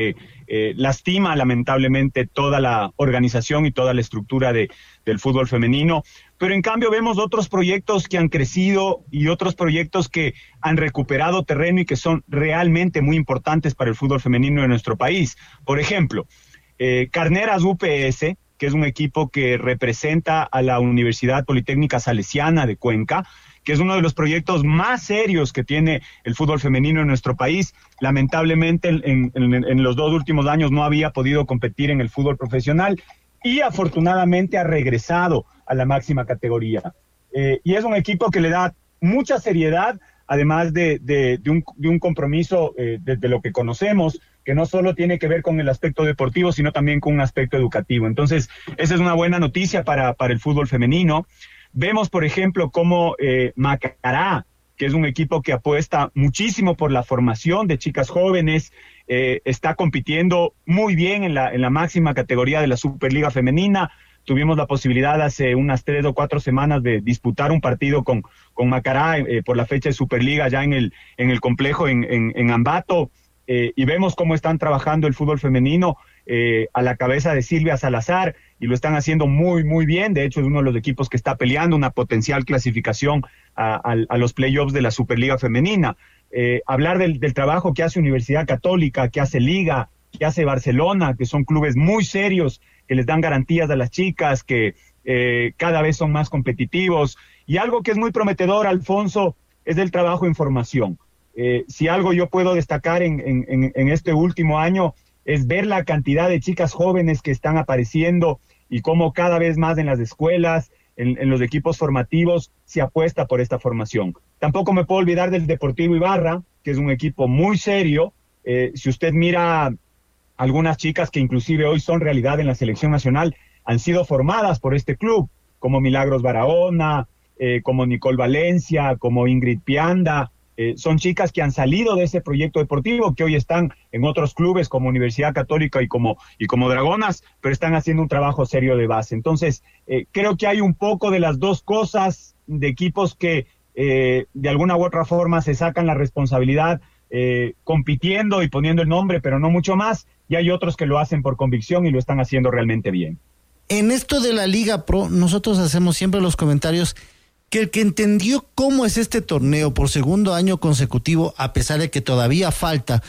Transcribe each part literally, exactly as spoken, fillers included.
eh, lastima lamentablemente toda la organización y toda la estructura de, del fútbol femenino, pero en cambio vemos otros proyectos que han crecido y otros proyectos que han recuperado terreno y que son realmente muy importantes para el fútbol femenino de nuestro país. Por ejemplo, eh, Carneras U P S, que es un equipo que representa a la Universidad Politécnica Salesiana de Cuenca, que es uno de los proyectos más serios que tiene el fútbol femenino en nuestro país. Lamentablemente en, en, en los dos últimos años no había podido competir en el fútbol profesional y afortunadamente ha regresado a la máxima categoría. Eh, y es un equipo que le da mucha seriedad, además de, de, de, un, de un compromiso eh, desde lo que conocemos, que no solo tiene que ver con el aspecto deportivo, sino también con un aspecto educativo. Entonces, esa es una buena noticia para, para el fútbol femenino. Vemos, por ejemplo, cómo eh, Macará, que es un equipo que apuesta muchísimo por la formación de chicas jóvenes, eh, está compitiendo muy bien en la, en la máxima categoría de la Superliga Femenina. Tuvimos la posibilidad hace unas tres o cuatro semanas de disputar un partido con, con Macará eh, por la fecha de Superliga ya en el, en el complejo en, en, en Ambato, eh, y vemos cómo están trabajando el fútbol femenino eh, a la cabeza de Silvia Salazar, y lo están haciendo muy, muy bien. De hecho, es uno de los equipos que está peleando una potencial clasificación a, a, a los playoffs de la Superliga Femenina. Eh, hablar del, del trabajo que hace Universidad Católica, que hace Liga, que hace Barcelona, que son clubes muy serios, que les dan garantías a las chicas, que eh, cada vez son más competitivos. Y algo que es muy prometedor, Alfonso, es el trabajo en formación. Eh, si algo yo puedo destacar en, en, en este último año es ver la cantidad de chicas jóvenes que están apareciendo y cómo cada vez más en las escuelas, en, en los equipos formativos, se apuesta por esta formación. Tampoco me puedo olvidar del Deportivo Ibarra, que es un equipo muy serio. Eh, si usted mira algunas chicas que inclusive hoy son realidad en la selección nacional, han sido formadas por este club, como Milagros Barahona, eh, como Nicole Valencia, como Ingrid Pianda. Eh, son chicas que han salido de ese proyecto deportivo, que hoy están en otros clubes como Universidad Católica y como, y como Dragonas, pero están haciendo un trabajo serio de base. Entonces, eh, creo que hay un poco de las dos cosas, de equipos que eh, de alguna u otra forma se sacan la responsabilidad eh, compitiendo y poniendo el nombre, pero no mucho más, y hay otros que lo hacen por convicción y lo están haciendo realmente bien. En esto de la Liga Pro, nosotros hacemos siempre los comentarios que el que entendió cómo es este torneo por segundo año consecutivo, a pesar de que todavía falta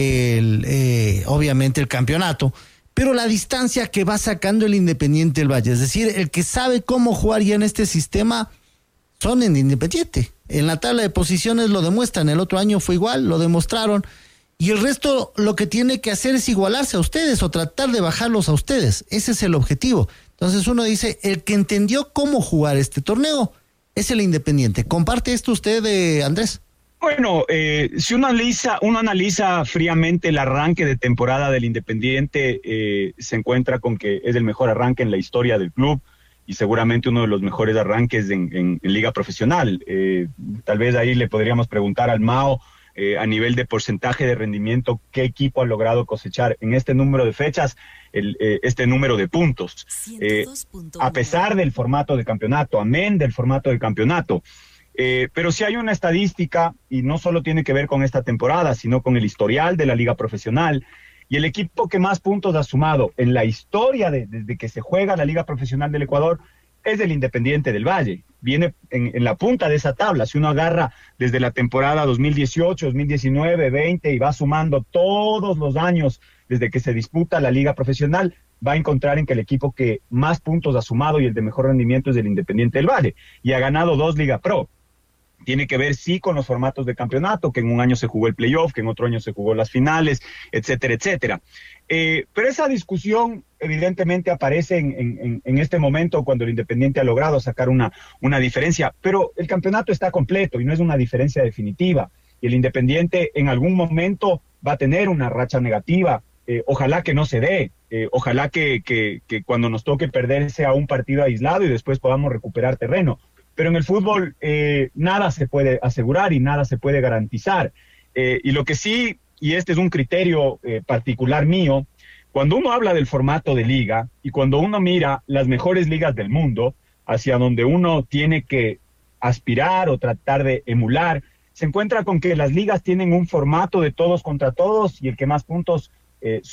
el, eh, obviamente el campeonato, pero la distancia que va sacando el Independiente del Valle, es decir, el que sabe cómo jugar ya en este sistema, son en Independiente. En la tabla de posiciones lo demuestran, el otro año fue igual, lo demostraron, y el resto lo que tiene que hacer es igualarse a ustedes o tratar de bajarlos a ustedes. Ese es el objetivo. Entonces uno dice, el que entendió cómo jugar este torneo es el Independiente. ¿Comparte esto usted, eh, Andrés? Bueno, eh, si uno analiza, uno analiza fríamente el arranque de temporada del Independiente, eh, se encuentra con que es el mejor arranque en la historia del club y seguramente uno de los mejores arranques en, en, en liga profesional. Eh, tal vez ahí le podríamos preguntar al Mao, eh, a nivel de porcentaje de rendimiento, qué equipo ha logrado cosechar en este número de fechas el, eh, este número de puntos. Eh, a pesar del formato de campeonato, amén del formato de campeonato. Eh, pero sí hay una estadística, y no solo tiene que ver con esta temporada, sino con el historial de la liga profesional, y el equipo que más puntos ha sumado en la historia de, desde que se juega la liga profesional del Ecuador es el Independiente del Valle. Viene en, en la punta de esa tabla. Si uno agarra desde la temporada dos mil dieciocho, dos mil diecinueve, veinte y va sumando todos los años desde que se disputa la liga profesional, va a encontrar en que el equipo que más puntos ha sumado y el de mejor rendimiento es el Independiente del Valle, y ha ganado dos Liga Pro. Tiene que ver, sí, con los formatos de campeonato, que en un año se jugó el playoff, que en otro año se jugó las finales, etcétera, etcétera. Eh, pero esa discusión evidentemente aparece en, en, en este momento cuando el Independiente ha logrado sacar una, una diferencia, pero el campeonato está completo y no es una diferencia definitiva. Y el Independiente en algún momento va a tener una racha negativa. Eh, ojalá que no se dé, eh, ojalá que, que, que cuando nos toque perder sea un partido aislado y después podamos recuperar terreno. Pero en el fútbol eh, nada se puede asegurar y nada se puede garantizar. Eh, y lo que sí, y este es un criterio eh, particular mío, cuando uno habla del formato de liga y cuando uno mira las mejores ligas del mundo, hacia donde uno tiene que aspirar o tratar de emular, se encuentra con que las ligas tienen un formato de todos contra todos y el que más puntos eh,